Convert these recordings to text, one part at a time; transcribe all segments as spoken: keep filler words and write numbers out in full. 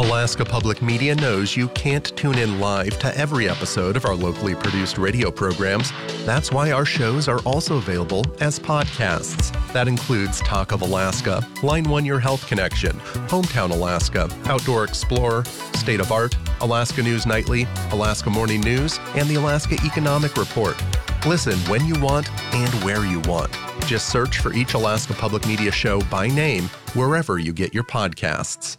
Alaska Public Media knows you can't tune in live to every episode of our locally produced radio programs. That's why our shows are also available as podcasts. That includes Talk of Alaska, Line One Your Health Connection, Hometown Alaska, Outdoor Explorer, State of Art, Alaska News Nightly, Alaska Morning News, and the Alaska Economic Report. Listen when you want and where you want. Just search for each Alaska Public Media show by name wherever you get your podcasts.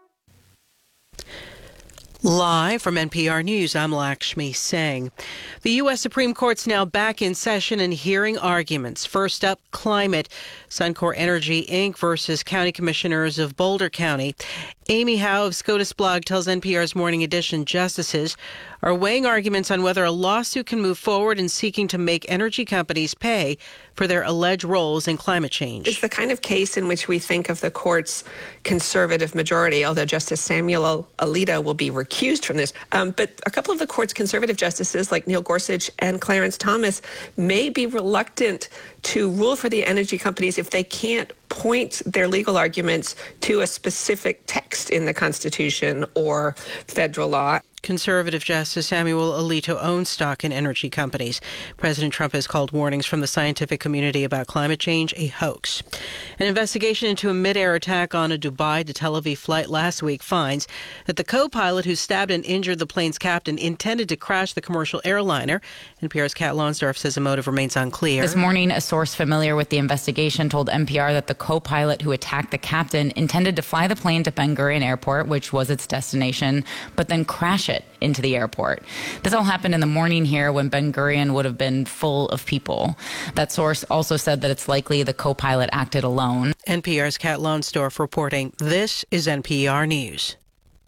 Live from N P R News, I'm Lakshmi Singh. The U S Supreme Court's now back in session and hearing arguments. First up, climate. Suncor Energy, Incorporated versus County Commissioners of Boulder County. Amy Howe of SCOTUS Blog tells N P R's Morning Edition justices are weighing arguments on whether a lawsuit can move forward in seeking to make energy companies pay for their alleged roles in climate change. It's the kind of case in which we think of the court's conservative majority, although Justice Samuel Alito will be recused from this. Um, but a couple of the court's conservative justices, like Neil Gorsuch and Clarence Thomas, may be reluctant to rule for the energy companies if they can't point their legal arguments to a specific text in the Constitution or federal law. Conservative Justice Samuel Alito owns stock in energy companies. President Trump has called warnings from the scientific community about climate change a hoax. An investigation into a mid-air attack on a Dubai to Tel Aviv flight last week finds that the co-pilot who stabbed and injured the plane's captain intended to crash the commercial airliner. N P R's Kat Lonsdorf says the motive remains unclear. This morning, a source familiar with the investigation told N P R that the co-pilot who attacked the captain intended to fly the plane to Ben Gurion Airport, which was its destination, but then crash it into the airport. This all happened in the morning here when Ben Gurion would have been full of people. That source also said that it's likely the co-pilot acted alone. N P R's Kat Lonsdorf reporting. This is N P R News.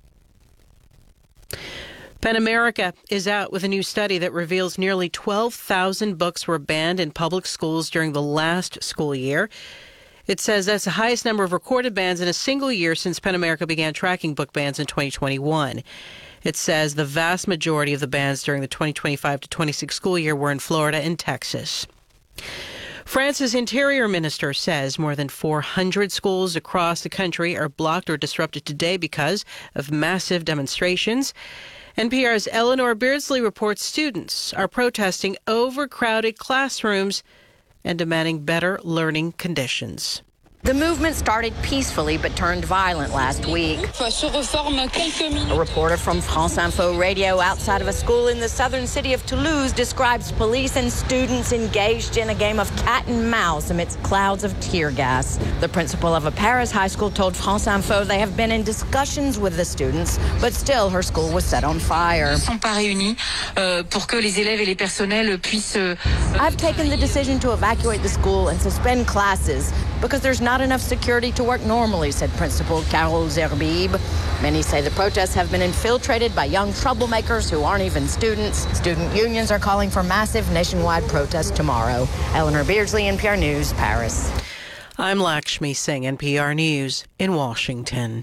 PEN America is out with a new study that reveals nearly twelve thousand books were banned in public schools during the last school year. It says that's the highest number of recorded bans in a single year since PEN America began tracking book bans in twenty twenty-one. It says the vast majority of the bans during the twenty twenty-five to twenty-six school year were in Florida and Texas. France's interior minister says more than four hundred schools across the country are blocked or disrupted today because of massive demonstrations. N P R's Eleanor Beardsley reports students are protesting overcrowded classrooms and demanding better learning conditions. The movement started peacefully but turned violent last week. A reporter from France Info Radio outside of a school in the southern city of Toulouse describes police and students engaged in a game of cat and mouse amidst clouds of tear gas. The principal of a Paris high school told France Info they have been in discussions with the students, but still her school was set on fire. I've taken the decision to evacuate the school and suspend classes because there's not enough security to work normally, said Principal Carol Zerbib. Many say the protests have been infiltrated by young troublemakers who aren't even students. Student unions are calling for massive nationwide protests tomorrow. Eleanor Beardsley, N P R News, Paris. I'm Lakshmi Singh, N P R News in Washington.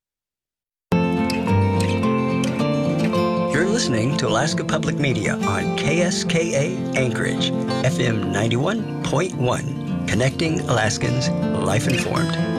You're listening to Alaska Public Media on K S K A Anchorage, F M ninety-one point one. Connecting Alaskans, life informed.